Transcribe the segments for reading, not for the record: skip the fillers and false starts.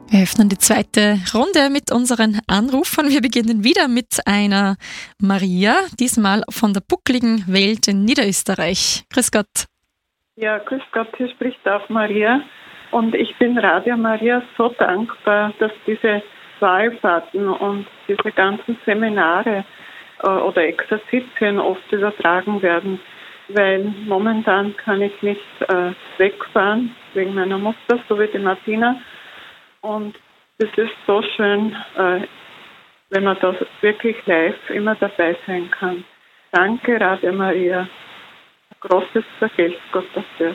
Wir öffnen die zweite Runde mit unseren Anrufern. Wir beginnen wieder mit einer Maria, diesmal von der buckligen Welt in Niederösterreich. Grüß Gott. Ja, grüß Gott, hier spricht auch Maria. Und ich bin Radio Maria so dankbar, dass diese Wallfahrten und diese ganzen Seminare oder Exerzitien oft übertragen werden, weil momentan kann ich nicht wegfahren wegen meiner Mutter, so wie die Martina. Und es ist so schön, wenn man da wirklich live immer dabei sein kann. Danke, Radio Maria. Großes Vergelt's Gott dafür.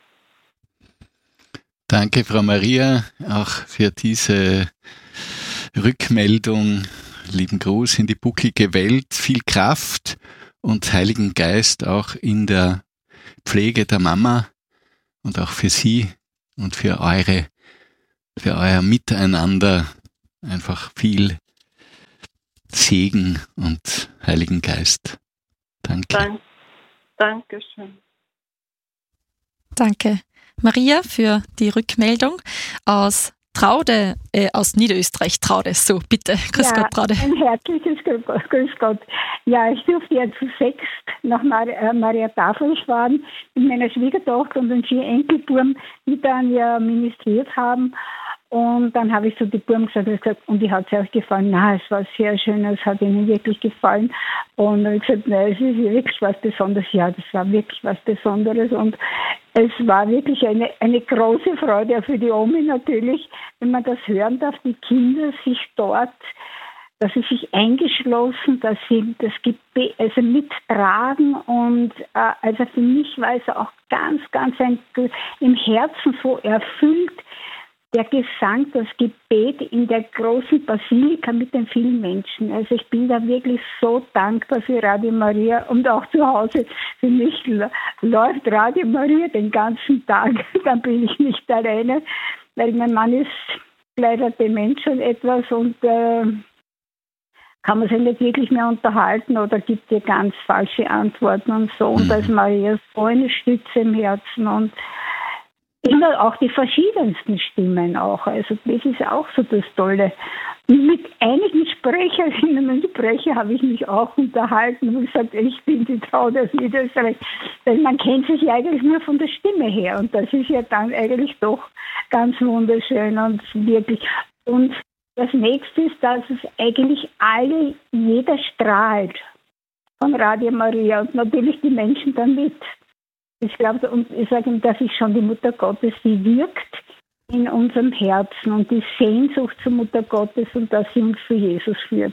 Danke, Frau Maria, auch für diese Rückmeldung. Lieben Gruß in die bucklige Welt. Viel Kraft und Heiligen Geist auch in der Pflege der Mama und auch für Sie und für euer Miteinander. Einfach viel Segen und Heiligen Geist. Danke. Dankeschön. Danke, Maria, für die Rückmeldung aus Traude, aus Niederösterreich. Traude, so bitte. Grüß Gott, Traude. Ein herzliches Grüß Gott. Ja, ich durfte ja zu 6 nach Maria Tafel fahren mit meiner Schwiegertochter und den 4 Enkelbuben, die dann ja ministriert haben. Und dann habe ich zu den Buben gesagt, und die hat es euch gefallen? Na, es war sehr schön, es hat ihnen wirklich gefallen. Und dann habe ich gesagt, nein, es ist wirklich was Besonderes. Ja, das war wirklich was Besonderes. Und es war wirklich eine große Freude, auch für die Omi natürlich, wenn man das hören darf, die Kinder sich dort, dass sie sich eingeschlossen, dass sie das Gebet also mittragen. Und also für mich war es auch ganz, ganz im Herzen so erfüllt, der Gesang, das Gebet in der großen Basilika mit den vielen Menschen. Also ich bin da wirklich so dankbar für Radio Maria und auch zu Hause. Für mich läuft Radio Maria den ganzen Tag. Dann bin ich nicht alleine, weil mein Mann ist leider dement schon etwas und kann man sich nicht wirklich mehr unterhalten oder gibt dir ganz falsche Antworten und so. Und da ist Maria so eine Stütze im Herzen und immer auch die verschiedensten Stimmen auch. Also das ist auch so das Tolle. Mit einigen Sprecherinnen und Sprecher habe ich mich auch unterhalten und gesagt, ich bin die Traude aus Niederösterreich. Weil man kennt sich ja eigentlich nur von der Stimme her und das ist ja dann eigentlich doch ganz wunderschön und wirklich. Und das nächste ist, dass es eigentlich jeder strahlt von Radio Maria und natürlich die Menschen damit. Ich glaube, und ich sage ihm, das ist schon die Mutter Gottes, die wirkt in unserem Herzen und die Sehnsucht zur Mutter Gottes und dass sie uns zu Jesus führt.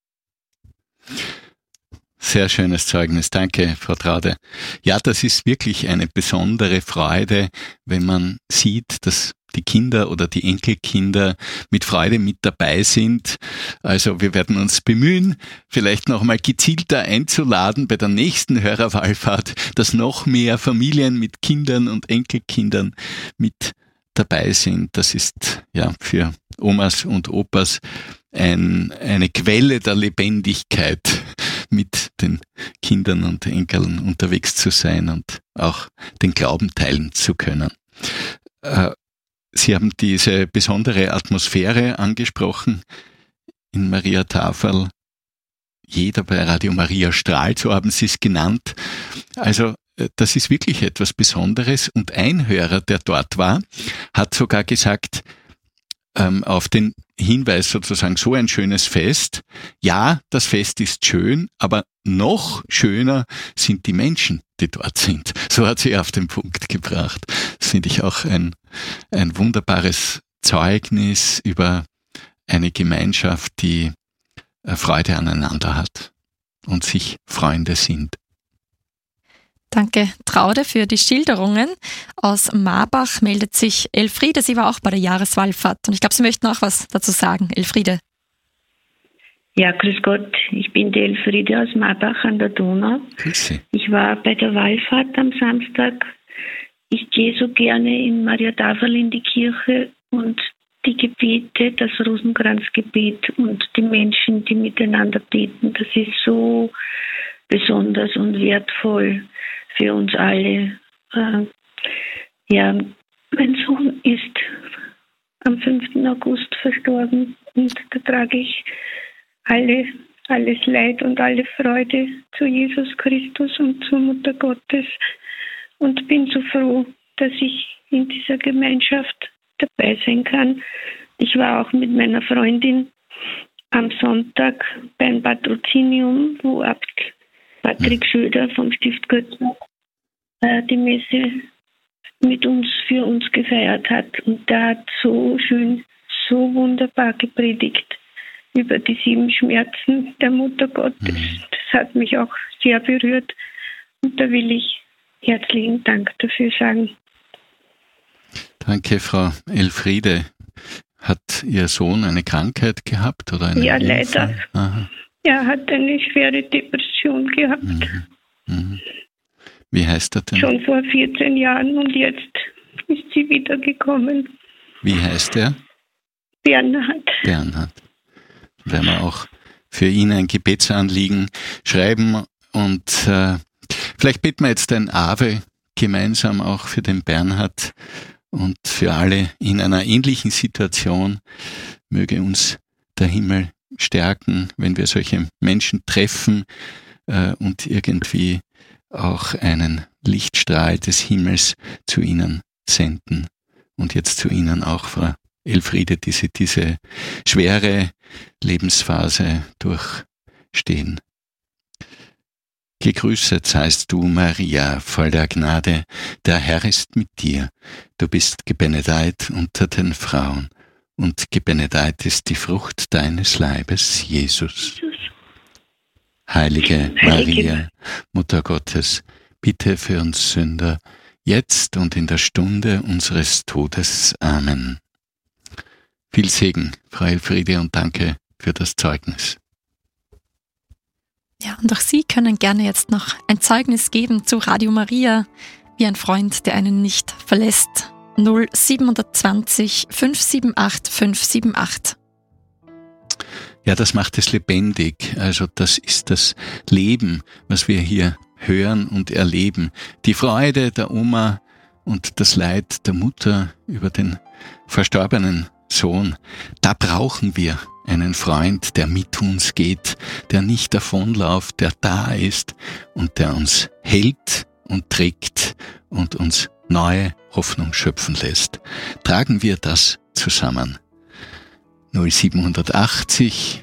Sehr schönes Zeugnis. Danke, Frau Traude. Ja, das ist wirklich eine besondere Freude, wenn man sieht, dass die Kinder oder die Enkelkinder mit Freude mit dabei sind. Also wir werden uns bemühen, vielleicht noch mal gezielter einzuladen bei der nächsten Hörerwallfahrt, dass noch mehr Familien mit Kindern und Enkelkindern mit dabei sind. Das ist ja für Omas und Opas eine Quelle der Lebendigkeit, mit den Kindern und Enkeln unterwegs zu sein und auch den Glauben teilen zu können. Sie haben diese besondere Atmosphäre angesprochen in Maria Tafel. Jeder bei Radio Maria strahlt, so haben Sie es genannt. Also das ist wirklich etwas Besonderes. Und ein Hörer, der dort war, hat sogar gesagt, auf den Hinweis sozusagen, so ein schönes Fest. Ja, das Fest ist schön, aber noch schöner sind die Menschen, die dort sind. So hat sie auf den Punkt gebracht. Das finde ich auch ein wunderbares Zeugnis über eine Gemeinschaft, die Freude aneinander hat und sich Freunde sind. Danke, Traude, für die Schilderungen. Aus Marbach meldet sich Elfriede. Sie war auch bei der Jahreswallfahrt. Und ich glaube, Sie möchten auch was dazu sagen. Elfriede. Ja, grüß Gott. Ich bin die Elfriede aus Marbach an der Donau. Grüße. Ich war bei der Wallfahrt am Samstag. Ich gehe so gerne in Maria Tafel in die Kirche und die Gebete, das Rosenkranzgebet und die Menschen, die miteinander beten, das ist so besonders und wertvoll für uns alle. Ja, mein Sohn ist am 5. August verstorben. Und da trage ich alles Leid und alle Freude zu Jesus Christus und zur Mutter Gottes und bin so froh, dass ich in dieser Gemeinschaft dabei sein kann. Ich war auch mit meiner Freundin am Sonntag beim Patrozinium, wo Abt Patrick Schöder vom Stift Götzner die Messe mit uns, für uns gefeiert hat. Und der hat so schön, so wunderbar gepredigt über die 7 Schmerzen der Mutter Gottes. Das hat mich auch sehr berührt. Und da will ich herzlichen Dank dafür sagen. Danke, Frau Elfriede. Hat Ihr Sohn eine Krankheit gehabt? Oder einen Unfall? Leider. Aha. Er hat eine schwere Depression gehabt. Wie heißt er denn? Schon vor 14 Jahren und jetzt ist sie wiedergekommen. Wie heißt er? Bernhard. Bernhard. Werden wir auch für ihn ein Gebetsanliegen schreiben und vielleicht beten wir jetzt ein Ave gemeinsam auch für den Bernhard und für alle in einer ähnlichen Situation. Möge uns der Himmel stärken, wenn wir solche Menschen treffen und irgendwie auch einen Lichtstrahl des Himmels zu ihnen senden. Und jetzt zu Ihnen auch, Frau Elfriede, diese schwere Lebensphase durchstehen. Gegrüßet seist du, Maria, voll der Gnade, der Herr ist mit dir. Du bist gebenedeit unter den Frauen, und gebenedeit ist die Frucht deines Leibes, Jesus. Heilige Maria, Mutter Gottes, bitte für uns Sünder, jetzt und in der Stunde unseres Todes. Amen. Viel Segen, Frau Elfriede, und danke für das Zeugnis. Ja, und auch Sie können gerne jetzt noch ein Zeugnis geben zu Radio Maria, wie ein Freund, der einen nicht verlässt. 0720 578 578. Ja, das macht es lebendig. Also das ist das Leben, was wir hier hören und erleben. Die Freude der Oma und das Leid der Mutter über den verstorbenen Sohn. Da brauchen wir einen Freund, der mit uns geht, der nicht davonläuft, der da ist und der uns hält und trägt und uns neue Hoffnung schöpfen lässt. Tragen wir das zusammen. 0720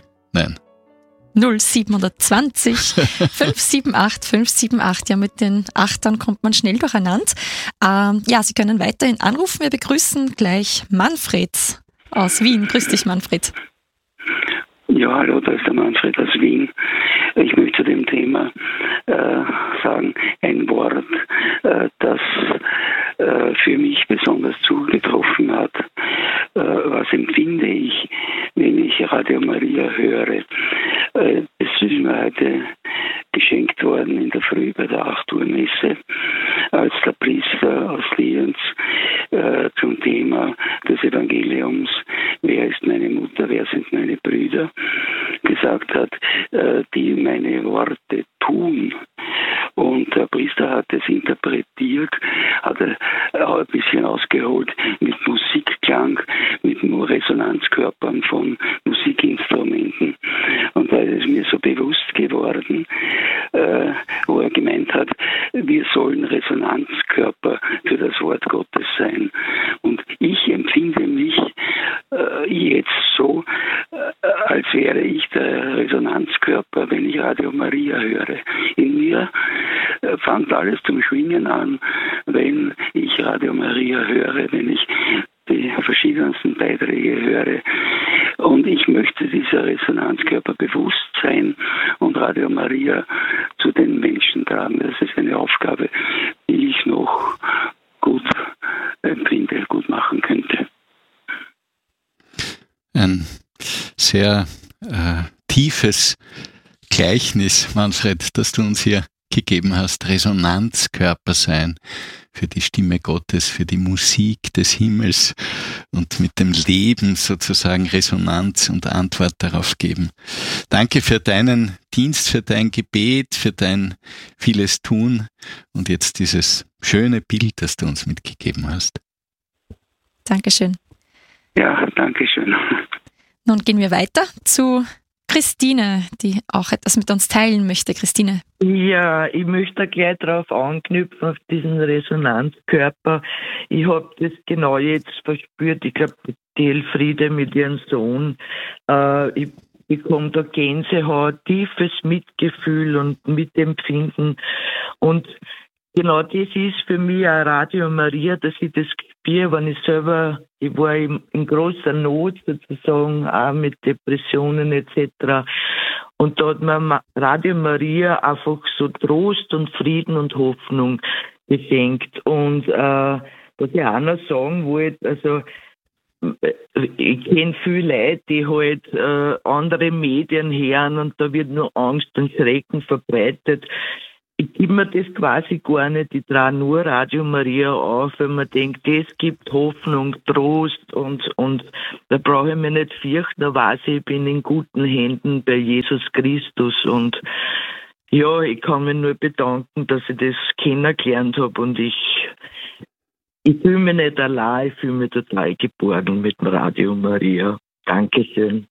578 578. Ja, mit den Achtern kommt man schnell durcheinander. Ja, Sie können weiterhin anrufen. Wir begrüßen gleich Manfred aus Wien. Grüß dich, Manfred. Ja, hallo, da ist der Manfred aus Wien. Ich möchte zu dem Thema sagen, ein Wort, das für mich besonders zugetroffen hat. Was empfinde ich, wenn ich Radio Maria höre? Es ist mir heute geschenkt worden in der Früh bei der 8 Uhr Messe, als der Priester aus Lienz zum Thema des Evangeliums, wer ist meine Mutter, wer sind meine Brüder, gesagt hat, die meine Worte tun. Und der Priester hat es interpretiert, hat auch ein bisschen ausgeholt mit Musikklang, mit nur Resonanzkörpern von Musikinstrumenten. Und da ist es mir so bewusst geworden, wo er gemeint hat, wir sollen Resonanzkörper für das Wort Gottes sein. Und ich empfinde mich jetzt so, als wäre ich der Resonanzkörper, wenn ich Radio Maria höre. In mir fängt alles zum Schwingen an, wenn ich Radio Maria höre, wenn ich die verschiedensten Beiträge höre. Und ich möchte dieser Resonanzkörper bewusst sein und Radio Maria zu den Menschen tragen. Das ist eine Aufgabe, die ich noch gut empfinde, gut machen könnte. Ein sehr tiefes Gleichnis, Manfred, das du uns hier gegeben hast. Resonanzkörper sein für die Stimme Gottes, für die Musik des Himmels und mit dem Leben sozusagen Resonanz und Antwort darauf geben. Danke für deinen Dienst, für dein Gebet, für dein vieles Tun und jetzt dieses schöne Bild, das du uns mitgegeben hast. Dankeschön. Ja, danke schön. Nun gehen wir weiter zu Christine, die auch etwas mit uns teilen möchte. Christine. Ja, ich möchte gleich darauf anknüpfen, auf diesen Resonanzkörper. Ich habe das genau jetzt verspürt. Ich glaube, die Elfriede mit ihrem Sohn. Ich bekomme da Gänsehaut, tiefes Mitgefühl und Mitempfinden. Und genau das ist für mich auch Radio Maria, dass ich das spüre, wenn ich war in großer Not sozusagen, auch mit Depressionen etc. Und da hat mir Radio Maria einfach so Trost und Frieden und Hoffnung geschenkt. Und was ich auch noch sagen wollte, also ich kenne viele Leute, die halt andere Medien hören und da wird nur Angst und Schrecken verbreitet. Ich gebe mir das quasi gar nicht. Ich trage nur Radio Maria auf, wenn man denkt, das gibt Hoffnung, Trost und da brauche ich mich nicht fürchten, da weiß ich bin in guten Händen bei Jesus Christus und ja, ich kann mich nur bedanken, dass ich das kennengelernt habe und ich fühle mich nicht allein, ich fühle mich total geborgen mit dem Radio Maria. Dankeschön.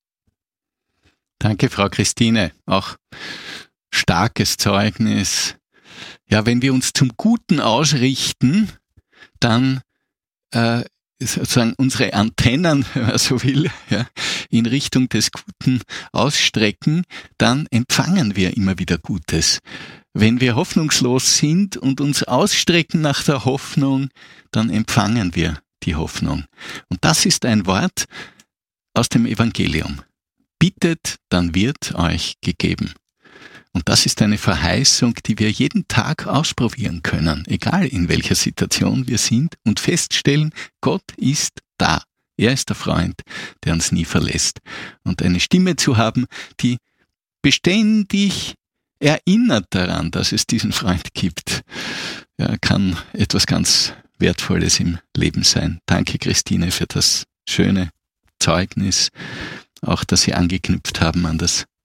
Danke, Frau Christine. Auch starkes Zeugnis. Ja, wenn wir uns zum Guten ausrichten, dann sozusagen unsere Antennen, wenn man so will, ja, in Richtung des Guten ausstrecken, dann empfangen wir immer wieder Gutes. Wenn wir hoffnungslos sind und uns ausstrecken nach der Hoffnung, dann empfangen wir die Hoffnung. Und das ist ein Wort aus dem Evangelium. Bittet, dann wird euch gegeben. Und das ist eine Verheißung, die wir jeden Tag ausprobieren können, egal in welcher Situation wir sind und feststellen, Gott ist da. Er ist der Freund, der uns nie verlässt. Und eine Stimme zu haben, die beständig erinnert daran, dass es diesen Freund gibt, ja, kann etwas ganz Wertvolles im Leben sein. Danke, Christine, für das schöne Zeugnis, auch dass Sie angeknüpft haben an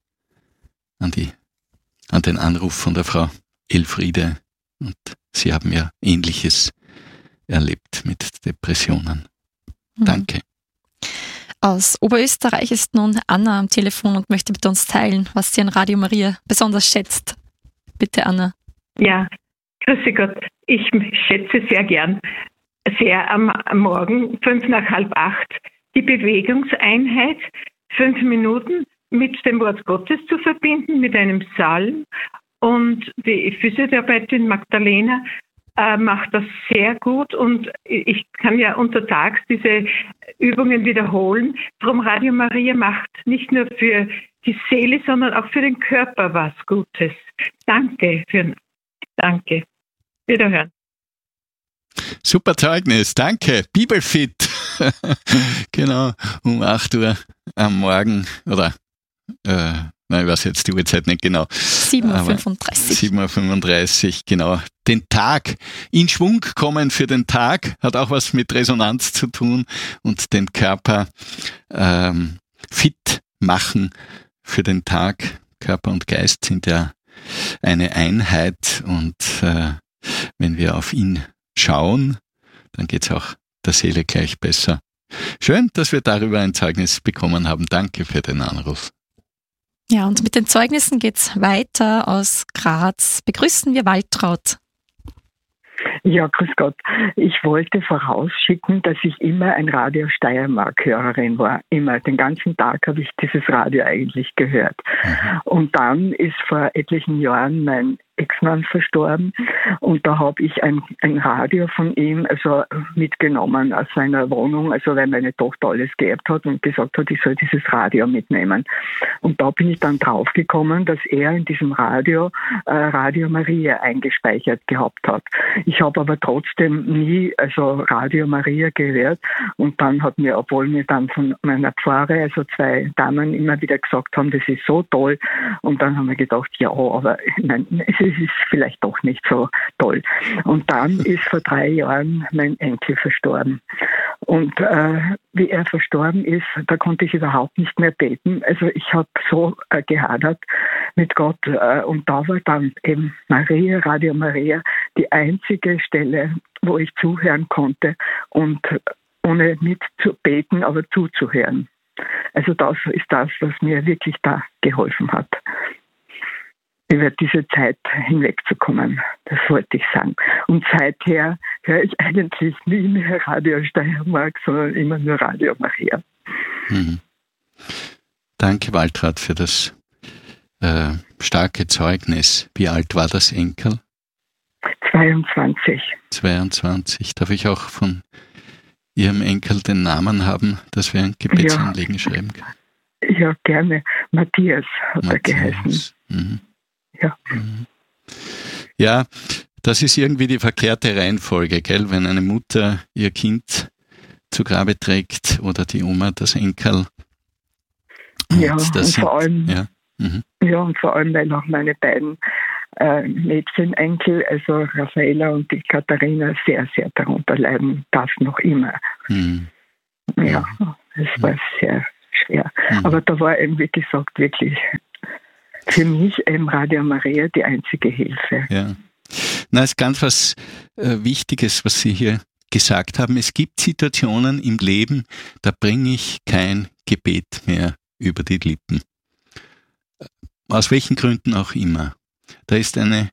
den Anruf von der Frau Elfriede. Und Sie haben ja Ähnliches erlebt mit Depressionen. Danke. Aus Oberösterreich ist nun Anna am Telefon und möchte mit uns teilen, was sie an Radio Maria besonders schätzt. Bitte, Anna. Ja, grüße Gott. Ich schätze sehr am Morgen, 7:55, die Bewegungseinheit, 5 Minuten mit dem Wort Gottes zu verbinden, mit einem Psalm. Und die Physiotherapeutin Magdalena macht das sehr gut und ich kann ja untertags diese Übungen wiederholen. Drum Radio Maria macht nicht nur für die Seele, sondern auch für den Körper was Gutes. Danke. Wiederhören. Super Zeugnis, danke. Bibelfit. Genau, um 8 Uhr am Morgen oder ich weiß jetzt die Uhrzeit nicht genau. 7:35 Uhr. 7:35 Uhr, genau. Den Tag in Schwung kommen für den Tag hat auch was mit Resonanz zu tun und den Körper fit machen für den Tag. Körper und Geist sind ja eine Einheit und wenn wir auf ihn schauen, dann geht's auch der Seele gleich besser. Schön, dass wir darüber ein Zeugnis bekommen haben. Danke für den Anruf. Ja, und mit den Zeugnissen geht's weiter. Aus Graz begrüßen wir Waltraud. Ja, grüß Gott. Ich wollte vorausschicken, dass ich immer ein Radio Steiermark-Hörerin war. Immer, den ganzen Tag habe ich dieses Radio eigentlich gehört. Und dann ist vor etlichen Jahren mein Ex-Mann verstorben und da habe ich ein Radio von ihm mitgenommen aus seiner Wohnung, weil meine Tochter alles geerbt hat und gesagt hat, ich soll dieses Radio mitnehmen. Und da bin ich dann draufgekommen, dass er in diesem Radio Radio Maria eingespeichert gehabt hat. Ich habe aber trotzdem nie Radio Maria gehört und dann hat mir, obwohl mir dann von meiner Pfarre 2 Damen immer wieder gesagt haben, das ist so toll und dann haben wir gedacht, ja, aber es ist vielleicht doch nicht so toll. Und dann ist vor 3 Jahren mein Enkel verstorben. Und wie er verstorben ist, da konnte ich überhaupt nicht mehr beten. Also ich habe so gehadert mit Gott. Und da war dann eben Radio Maria, die einzige Stelle, wo ich zuhören konnte. Und ohne mitzubeten, aber zuzuhören. Also das ist das, was mir wirklich da geholfen hat, über diese Zeit hinwegzukommen. Das wollte ich sagen. Und seither höre ich eigentlich nie mehr Radio Steiermark, sondern immer nur Radio Maria. Mhm. Danke, Waltraud, für das starke Zeugnis. Wie alt war das Enkel? 22. 22. Darf ich auch von Ihrem Enkel den Namen haben, dass wir ein Gebetsanliegen schreiben können? Ja, gerne. Matthias hat er geheißen. Mhm. Ja. Mhm. Ja, das ist irgendwie die verkehrte Reihenfolge, gell? Wenn eine Mutter ihr Kind zu Grabe trägt oder die Oma das Enkel. Ja, vor allem, weil auch meine beiden Mädchenenkel, also Raffaella und die Katharina, sehr, sehr darunter leiden, das noch immer. Mhm. Ja, es war sehr schwer. Aber da war eben, wie gesagt, wirklich für mich eben Radio Maria die einzige Hilfe. Ja. Na, es ist ganz was Wichtiges, was Sie hier gesagt haben. Es gibt Situationen im Leben, da bringe ich kein Gebet mehr über die Lippen. Aus welchen Gründen auch immer. Da ist eine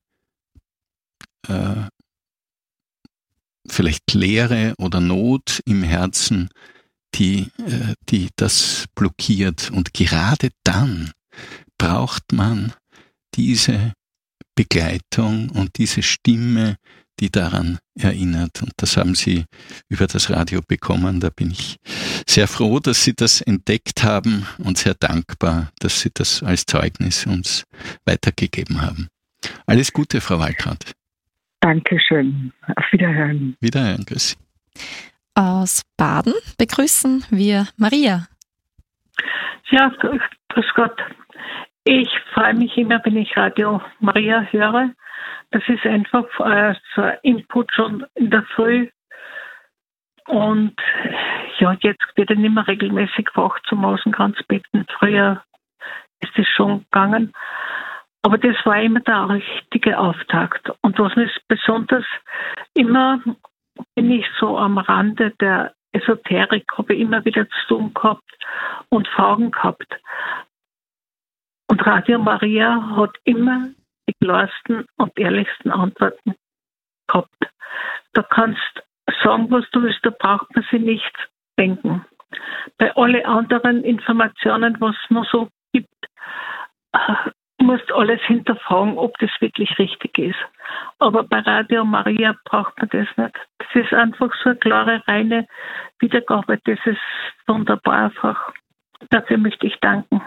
vielleicht Leere oder Not im Herzen, die das blockiert. Und gerade dann braucht man diese Begleitung und diese Stimme, die daran erinnert. Und das haben Sie über das Radio bekommen. Da bin ich sehr froh, dass Sie das entdeckt haben und sehr dankbar, dass Sie das als Zeugnis uns weitergegeben haben. Alles Gute, Frau Waltraud. Dankeschön. Auf Wiederhören. Wiederhören, grüß Sie. Aus Baden begrüßen wir Maria. Ja, grüß Gott. Ich freue mich immer, wenn ich Radio Maria höre. Das ist einfach so ein Input schon in der Früh. Und ja, jetzt wird er nicht mehr regelmäßig wach zum Außenkranzbetten. Früher ist es schon gegangen. Aber das war immer der richtige Auftakt. Und was mich besonders immer, bin ich so am Rande der Esoterik, habe ich immer wieder zu tun gehabt und Fragen gehabt. Und Radio Maria hat immer die klarsten und ehrlichsten Antworten gehabt. Da kannst sagen, was du willst, da braucht man sich nicht denken. Bei allen anderen Informationen, was es noch so gibt, musst alles hinterfragen, ob das wirklich richtig ist. Aber bei Radio Maria braucht man das nicht. Das ist einfach so eine klare, reine Wiedergabe. Das ist wunderbar einfach. Dafür möchte ich danken.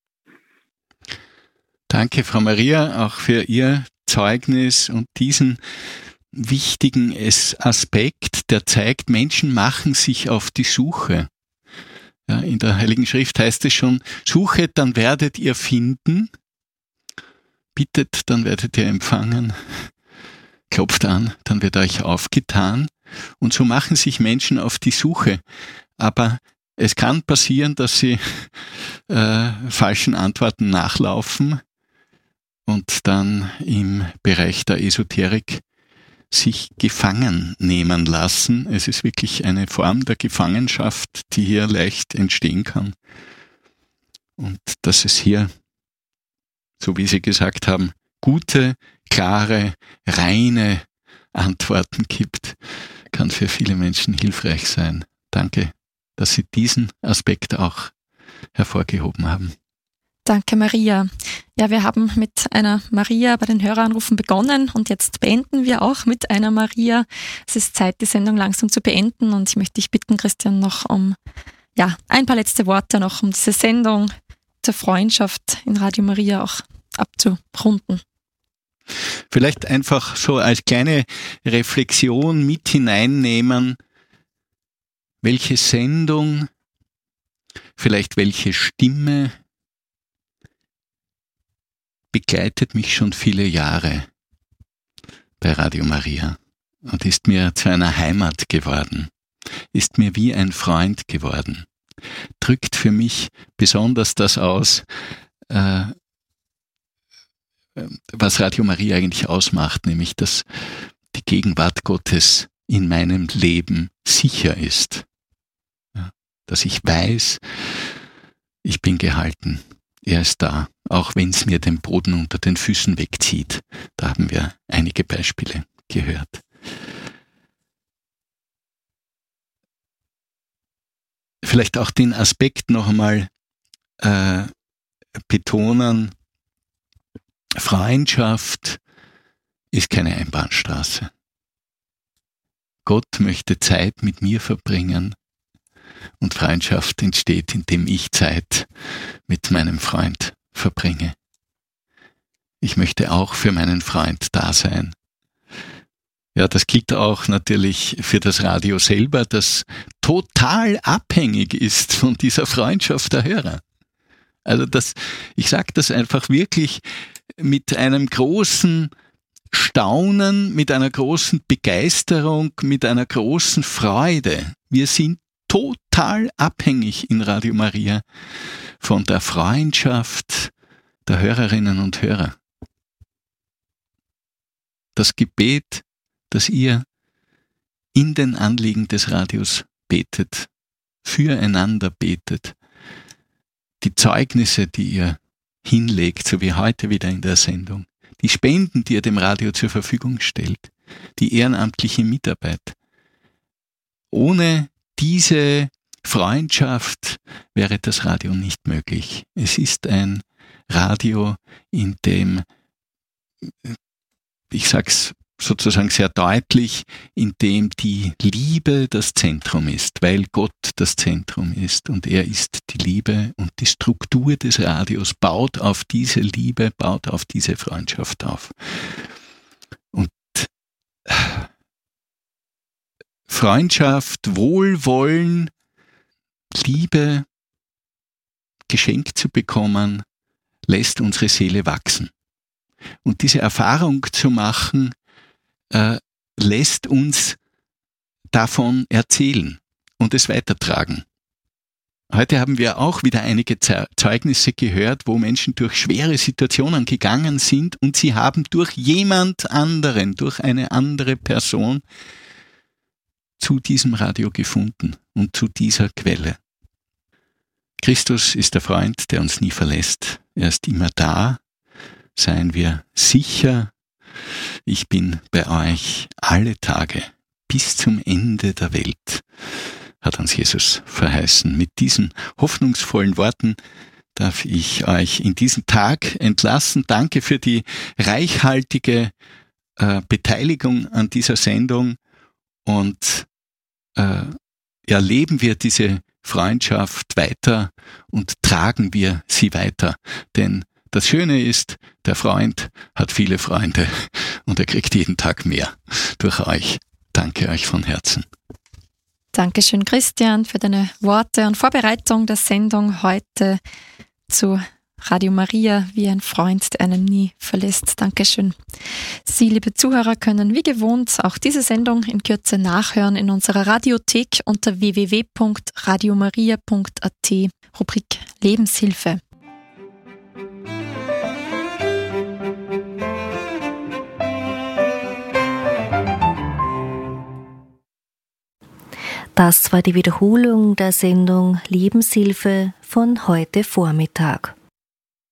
Danke, Frau Maria, auch für Ihr Zeugnis und diesen wichtigen Aspekt, der zeigt, Menschen machen sich auf die Suche. Ja, in der Heiligen Schrift heißt es schon, suchet, dann werdet ihr finden, bittet, dann werdet ihr empfangen, klopft an, dann wird euch aufgetan. Und so machen sich Menschen auf die Suche. Aber es kann passieren, dass sie falschen Antworten nachlaufen und dann im Bereich der Esoterik sich gefangen nehmen lassen. Es ist wirklich eine Form der Gefangenschaft, die hier leicht entstehen kann. Und dass es hier, so wie Sie gesagt haben, gute, klare, reine Antworten gibt, kann für viele Menschen hilfreich sein. Danke, dass Sie diesen Aspekt auch hervorgehoben haben. Danke, Maria. Ja, wir haben mit einer Maria bei den Höreranrufen begonnen und jetzt beenden wir auch mit einer Maria. Es ist Zeit, die Sendung langsam zu beenden und ich möchte dich bitten, Christian, noch um ein paar letzte Worte noch, um diese Sendung zur Freundschaft in Radio Maria auch abzurunden. Vielleicht einfach so als kleine Reflexion mit hineinnehmen, welche Sendung, vielleicht welche Stimme begleitet mich schon viele Jahre bei Radio Maria und ist mir zu einer Heimat geworden, ist mir wie ein Freund geworden, drückt für mich besonders das aus, was Radio Maria eigentlich ausmacht, nämlich dass die Gegenwart Gottes in meinem Leben sicher ist. dass ich weiß, ich bin gehalten. Er ist da, auch wenn es mir den Boden unter den Füßen wegzieht. Da haben wir einige Beispiele gehört. Vielleicht auch den Aspekt noch einmal betonen, Freundschaft ist keine Einbahnstraße. Gott möchte Zeit mit mir verbringen und Freundschaft entsteht, indem ich Zeit mit meinem Freund verbringe. Ich möchte auch für meinen Freund da sein. Ja, das gilt auch natürlich für das Radio selber, das total abhängig ist von dieser Freundschaft der Hörer. Also ich sage das einfach wirklich mit einem großen Staunen, mit einer großen Begeisterung, mit einer großen Freude. Wir sind total abhängig in Radio Maria von der Freundschaft der Hörerinnen und Hörer. Das Gebet, dass ihr in den Anliegen des Radios betet, füreinander betet, die Zeugnisse, die ihr hinlegt, so wie heute wieder in der Sendung, die Spenden, die ihr dem Radio zur Verfügung stellt, die ehrenamtliche Mitarbeit. Ohne diese Freundschaft wäre das Radio nicht möglich. Es ist ein Radio, in dem, ich sag's sozusagen sehr deutlich, in dem die Liebe das Zentrum ist, weil Gott das Zentrum ist und er ist die Liebe und die Struktur des Radios baut auf diese Liebe, baut auf diese Freundschaft auf. Und Freundschaft, Wohlwollen, Liebe geschenkt zu bekommen, lässt unsere Seele wachsen. Und diese Erfahrung zu machen, lässt uns davon erzählen und es weitertragen. Heute haben wir auch wieder einige Zeugnisse gehört, wo Menschen durch schwere Situationen gegangen sind und sie haben durch jemand anderen, durch eine andere Person zu diesem Radio gefunden und zu dieser Quelle. Christus ist der Freund, der uns nie verlässt. Er ist immer da. Seien wir sicher, ich bin bei euch alle Tage bis zum Ende der Welt, hat uns Jesus verheißen. Mit diesen hoffnungsvollen Worten darf ich euch in diesen Tag entlassen. Danke für die reichhaltige Beteiligung an dieser Sendung und erleben wir diese Freundschaft weiter und tragen wir sie weiter. Denn das Schöne ist, der Freund hat viele Freunde und er kriegt jeden Tag mehr durch euch. Danke euch von Herzen. Dankeschön, Christian, für deine Worte und Vorbereitung der Sendung heute zu Radio Maria, wie ein Freund, der einen nie verlässt. Dankeschön. Sie, liebe Zuhörer, können wie gewohnt auch diese Sendung in Kürze nachhören in unserer Radiothek unter www.radiomaria.at, Rubrik Lebenshilfe. Das war die Wiederholung der Sendung Lebenshilfe von heute Vormittag.